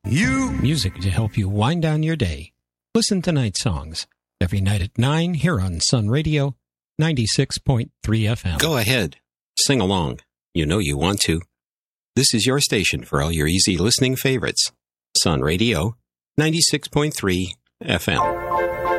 Music to help you wind down your day. Listen to Night Songs every night at 9 here on Sun Radio 96.3 FM. Go ahead. Sing along. You know you want to. This is your station for all your easy listening favorites. Sun Radio 96.3 FM.